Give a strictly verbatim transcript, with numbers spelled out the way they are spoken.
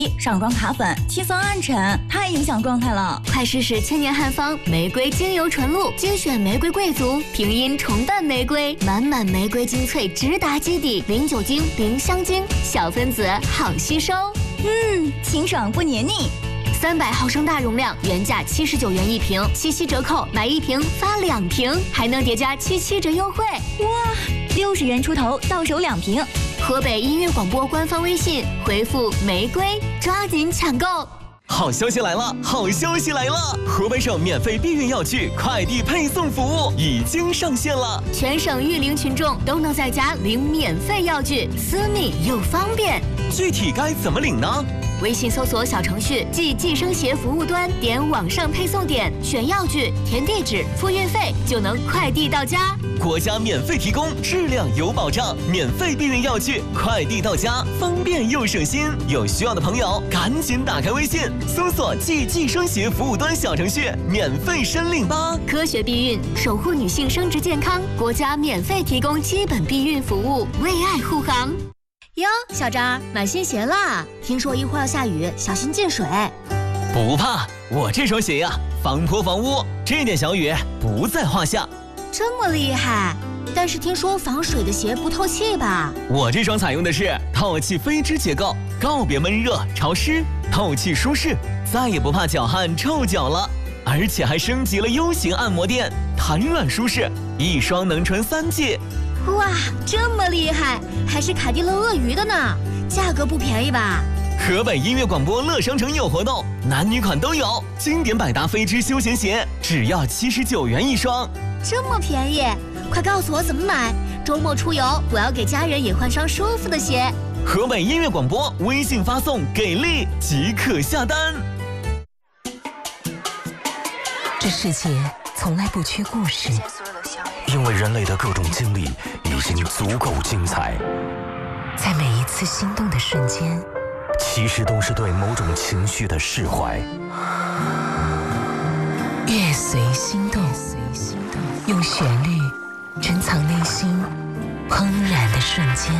上妆卡粉、提色暗沉，太影响状态了。 快试试千年汉方玫瑰精油纯露，精选玫瑰贵族，平阴重瓣玫瑰，满满玫瑰精粹直达基底，零酒精、零香精，小分子好吸收。 嗯，清爽不黏腻。 三百毫升大容量，原价七十九元一瓶，七夕折扣买一瓶发两瓶，还能叠加七七折优惠。 哇，六十元出头到手两瓶。 河北音乐广播官方微信回复玫瑰，抓紧抢购。 好消息来了！好消息来了！河北省免费避孕药具快递配送服务已经上线了， 全省育龄群众都能在家领免费药具，私密又方便。 具体该怎么领呢？ 微信搜索小程序即计生协服务端，点网上配送点，选药具，填地址，付运费，就能快递到家。 国家免费提供，质量有保障，免费避孕药具快递到家，方便又省心。有需要的朋友赶紧打开微信，搜索即计生协服务端小程序，免费申领吧。 科学避孕，守护女性生殖健康，国家免费提供基本避孕服务，为爱护航。哟，小张买新鞋啦！听说一会儿要下雨，小心进水。 不怕，我这双鞋呀，防泼防污，这点小雨不在话下。 这么厉害？但是听说防水的鞋不透气吧？ 我这双采用的是透气飞织结构，告别闷热潮湿，透气舒适，再也不怕脚汗臭脚了。而且还升级了 U 型按摩垫，弹软舒适，一双能穿三季。 哇，这么厉害，还是凯迪勒鳄鱼的呢，价格不便宜吧？ 河北音乐广播乐商城有活动，男女款都有，经典百搭飞织休闲鞋只要七十九元一双， 这么便宜，快告诉我怎么买，周末出游我要给家人也换双舒服的鞋。 河北音乐广播微信发送给力即可下单。 这世界从来不缺故事， 因为人类的各种经历已经足够精彩， 在每一次心动的瞬间， 其实都是对某种情绪的释怀。 乐随心动，用旋律珍藏内心怦然的瞬间。